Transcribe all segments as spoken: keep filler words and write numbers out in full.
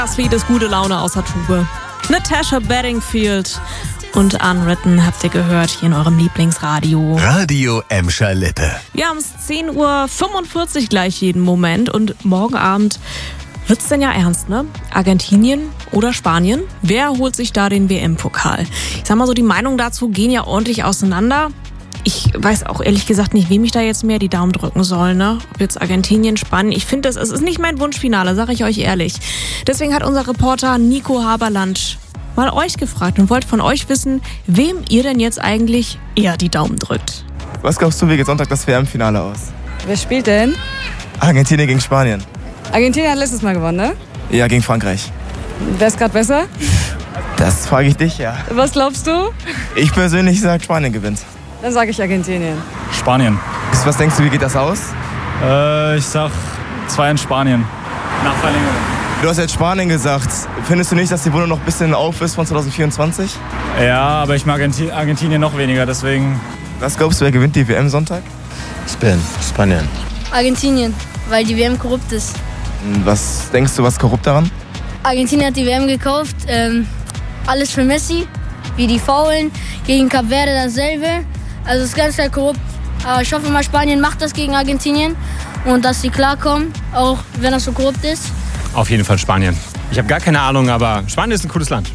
Das Lied ist gute Laune außer Tube. Natasha Bedingfield und Unwritten habt ihr gehört hier in eurem Lieblingsradio. Radio Emscher Lippe. Wir haben es zehn Uhr fünfundvierzig gleich jeden Moment und morgen Abend wird's denn ja ernst, ne? Argentinien oder Spanien? Wer holt sich da den W M-Pokal? Ich sag mal so, die Meinungen dazu gehen ja ordentlich auseinander. Ich weiß auch ehrlich gesagt nicht, wem ich da jetzt mehr die Daumen drücken soll, ne? Ob jetzt Argentinien, Spanien. Ich finde, es ist nicht mein Wunschfinale, sage ich euch ehrlich. Deswegen hat unser Reporter Nico Haberland mal euch gefragt und wollte von euch wissen, wem ihr denn jetzt eigentlich eher die Daumen drückt. Was glaubst du, wie geht Sonntag das W M-Finale aus? Wer spielt denn? Argentinien gegen Spanien. Argentinien hat letztes Mal gewonnen, ne? Ja, gegen Frankreich. Wer ist gerade besser? Das frage ich dich, ja. Was glaubst du? Ich persönlich sage, Spanien gewinnt. Dann sage ich Argentinien. Spanien. Was denkst du, wie geht das aus? Äh, ich sag zwei in Spanien. Nach Verlängerung. Du hast jetzt Spanien gesagt. Findest du nicht, dass die Wunde noch ein bisschen auf ist von zwanzig vierundzwanzig? Ja, aber ich mag Argentinien noch weniger, deswegen... Was glaubst du, wer gewinnt die W M Sonntag? Spanien. Spanien. Argentinien, weil die W M korrupt ist. Was denkst du, was korrupt daran? Argentinien hat die W M gekauft, ähm, alles für Messi, wie die Faulen, gegen Kap Verde dasselbe. Also es ist ganz klar korrupt. Aber ich hoffe mal, Spanien macht das gegen Argentinien und dass sie klarkommen, auch wenn das so korrupt ist. Auf jeden Fall Spanien. Ich habe gar keine Ahnung, aber Spanien ist ein cooles Land.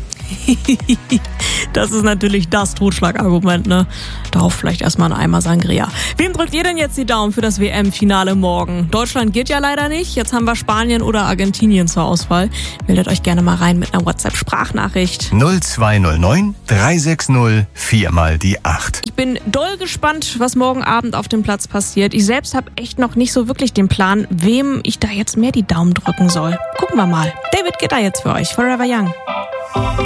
Das ist natürlich das Totschlagargument, ne? Darauf vielleicht erstmal ein Eimer Sangria. Wem drückt ihr denn jetzt die Daumen für das W M-Finale morgen? Deutschland geht ja leider nicht. Jetzt haben wir Spanien oder Argentinien zur Auswahl. Meldet euch gerne mal rein mit einer WhatsApp-Sprachnachricht. null zwei null neun drei sechs null vier mal die acht. Ich bin doll gespannt, was morgen Abend auf dem Platz passiert. Ich selbst habe echt noch nicht so wirklich den Plan, wem ich da jetzt mehr die Daumen drücken soll. Gucken wir mal. David Guetta jetzt für euch. Forever Young.